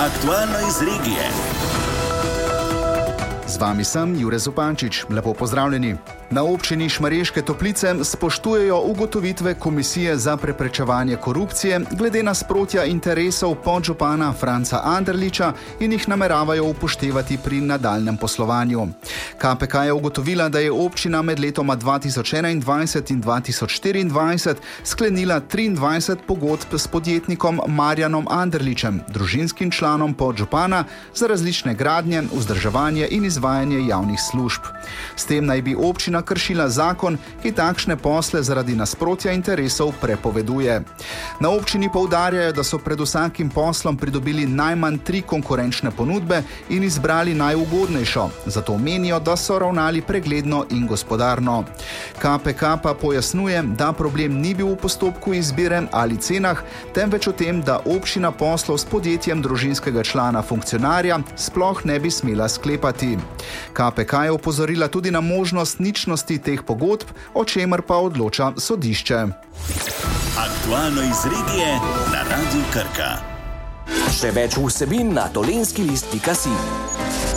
Aktualno iz regije. Z vami sem Jure Zupančič. Lepo pozdravljeni. Na občini Šmarješke Toplice spoštujejo ugotovitve Komisije za preprečevanje korupcije glede nasprotja interesov podžupana Franca Anderliča in jih nameravajo upoštevati pri nadaljnjem poslovanju. KPK je ugotovila, da je občina med letoma 2021 in 2024 sklenila 23 pogodb s podjetnikom Marjanom Anderličem, družinskim članom podžupana, za različne gradnje, vzdrževanje in izvajanje javnih služb. S tem naj bi občina kršila zakon, ki takšne posle zaradi nasprotja interesov prepoveduje. Na občini poudarjajo, da so pred vsakim poslom pridobili najmanj 3 konkurenčne ponudbe in izbrali najugodnejšo, zato menijo, da so ravnali pregledno in gospodarno. KPK pa pojasnjuje, da problem ni bil v postopku izbire ali cenah, temveč v tem, da občina poslov s podjetjem družinskega člana funkcionarja sploh ne bi smela sklepati. KPK je opozorila tudi na možnost ničnosti teh pogodb, o čemer pa odloča sodišče. Aktualno iz regije na Radiu Krka. Še več vsebin na tolenskilist.si.